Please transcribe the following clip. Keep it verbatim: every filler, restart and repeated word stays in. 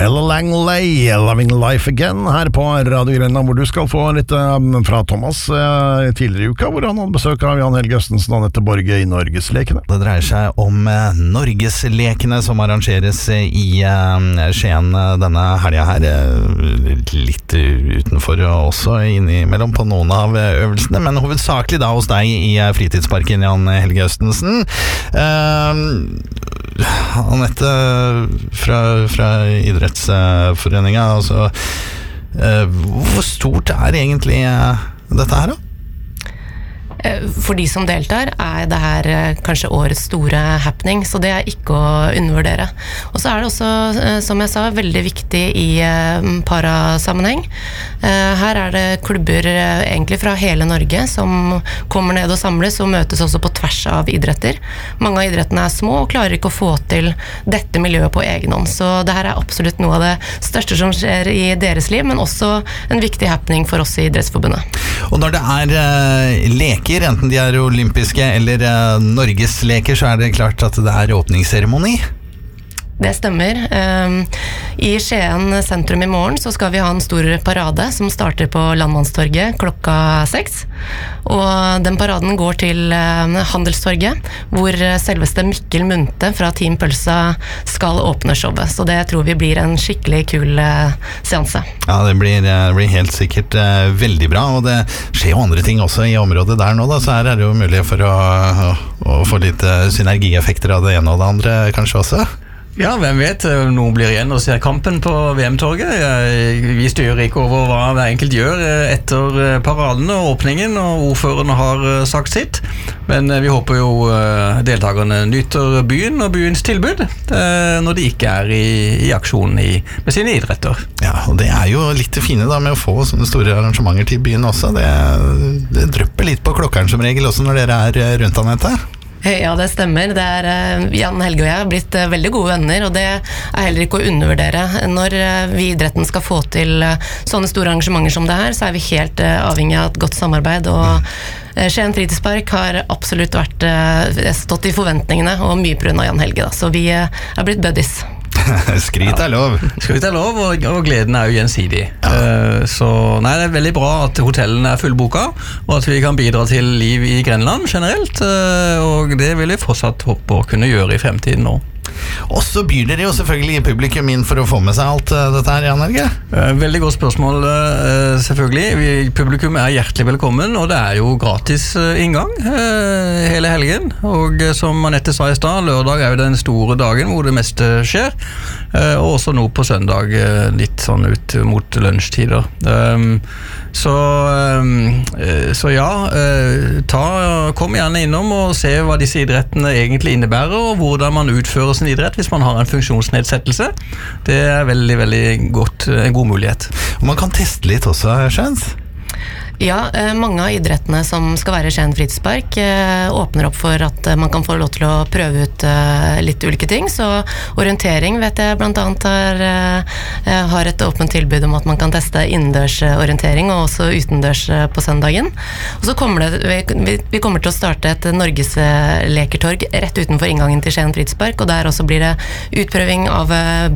Ella Langley, Loving Life Again, her på Radio Grønland, hvor du skal få litt um, fra Thomas uh, tidligere i uka, hvor han hadde besøk av Jan Helge Østensen og Anette Borge i Norgeslekene. Det dreier seg om uh, Norgeslekene som arrangeres i uh, Skien denne helga her, uh, litt utenfor og også innimellom på noen av øvelsene, men hovedsakelig da hos deg i uh, fritidsparken, Jan Helge Østensen. Uh, Anette fra, fra idrettsforeningen, altså, uh, hvor stort er egentlig uh, dette her da? For de som deltar er det her kanskje årets store happening, så det er ikke å undervurdere. Og så er det også, som jeg sa, veldig viktig i parasammenheng. Her er det klubber egentlig fra hele Norge som kommer ned og samles og møtes også på tvers av idretter. Mange av idrettene er små og klarer ikke å få til dette miljøet på egen hånd, så det her er absolutt noe av det største som skjer i deres liv, men også en viktig happening for oss i Idrettsforbundet. Og når det er uh, leker, enten de er olympiske eller uh, Norgesleker, så er det klart at det er åpningsseremoni. Det stemmer. I Skien sentrum i morgen så skal vi ha en stor parade som starter på Landmannstorget klokka seks. Og den paraden går til Handelstorget, hvor selveste Mikkel Munte fra Team Pølsa skal åpne showet. Så det tror vi blir en skikkelig kul seanse. Ja, det blir, det blir helt sikkert uh, veldig bra, og det skjer jo andre ting også i området der nå, da, så her er det jo mulig for å, å, å få litt uh, synergieffekter av det ene og det andre kanskje også. Ja, hvem vet, noen blir igjen og ser kampen på V M-torget. Vi styrer ikke over hva hver enkelt gjør etter paradene og åpningen, og ordførerne har sagt sitt. Men vi håper jo deltakerne nyter byen og byens tilbud når de ikke er i, i aksjon i, med sine idretter. Ja, og det er jo litt det fine da med å få sånne store arrangementer til byen også. Det, det drypper litt på klokkeren som regel også når dere er rundt, Anette. Ja, det stemmer. Det er, Jan Helge og jeg har blitt veldig gode venner, og det er heller ikke å undervurdere. Når vi i idretten skal få til sånne store arrangementer som det her, så er vi helt avhengig av et godt samarbeid, og Skien Fritidspark har absolutt vært stått i forventningene, og mye på grunn av Jan Helge, da. Så vi er blitt buddies. Skryt er lov. Skryt er lov, og, og gleden er jo gjensidig. Ja. Uh, så nei, det er veldig bra at hotellene er fullboka, og at vi kan bidra til liv i Grenland generelt, uh, og det vil vi fortsatt håpe å kunne gjøre i fremtiden nå. Og så byr dere jo selvfølgelig publikum inn for å få med seg alt uh, dette her, Jan Helge. Uh, veldig godt spørsmål, uh, selvfølgelig. Vi, publikum er hjertelig velkommen, og det er jo gratis uh, inngang uh, hele helgen. Og uh, som Anette sa i stad, lørdag er jo den store dagen hvor det meste skjer, uh, og også nå på søndag uh, litt sånn ut mot lunsjtider. Um, så, um, uh, så ja, uh, ta, kom gjerne innom og se hva disse idrettene egentlig innebærer, og hvordan man utfører sin idrett hvis man har en funksjonsnedsettelse. Det er veldig, veldig godt, en god mulighet. Og man kan teste litt også, Skjens? Ja, mange av idrettene som skal være i Skien Fritidspark åpner opp for at man kan få lov til å prøve ut litt ulike ting, så orientering vet jeg blant annet har, har et åpent tilbud om at man kan teste innendørs orientering og også utendørs på søndagen. Og så kommer det, vi, vi kommer til å starte et Norgeslekertorg rett utenfor inngangen til Skien Fritidspark, og der også blir det utprøving av